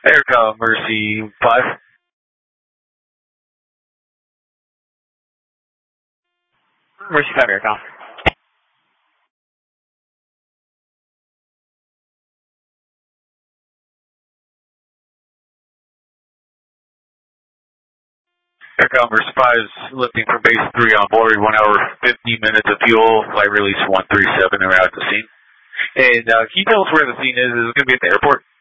Aircom Mercy 5. Mercy 5 Aircom. Aircom Mercy 5 is lifting from base 3 on board, 1 hour, 50 minutes of fuel, flight release 137, and we're at the scene. And can you tell us where the scene is? Is it going to be at the airport?